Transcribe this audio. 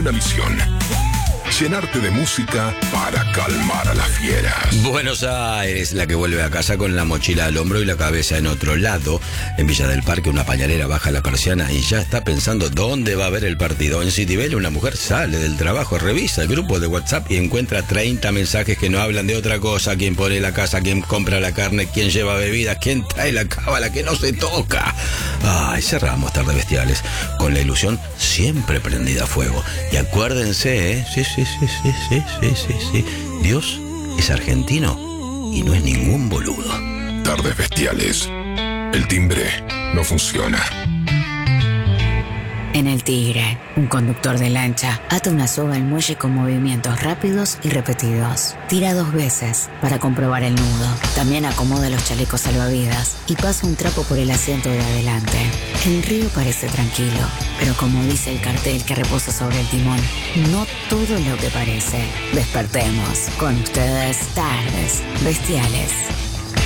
una misión: llenarte de música para calmar a las fieras. Buenos Aires, la que vuelve a casa con la mochila al hombro y la cabeza en otro lado. En Villa del Parque, una pañalera baja la persiana y ya está pensando dónde va a ver el partido. En Citibel, una mujer sale del trabajo, revisa el grupo de WhatsApp y encuentra 30 mensajes que no hablan de otra cosa. Quién pone la casa, quién compra la carne, quién lleva bebidas, quién trae la cábala que no se toca. Ay, cerramos Tardes Bestiales con la ilusión siempre prendida a fuego. Y acuérdense, sí. Dios es argentino y no es ningún boludo. Tardes Bestiales. El timbre no funciona. En el Tigre, un conductor de lancha ata una soga al muelle con movimientos rápidos y repetidos. Tira 2 veces para comprobar el nudo. También acomoda los chalecos salvavidas y pasa un trapo por el asiento de adelante. El río parece tranquilo, pero como dice el cartel que reposa sobre el timón, no todo es lo que parece. Despertemos. Con ustedes, Tardes Bestiales.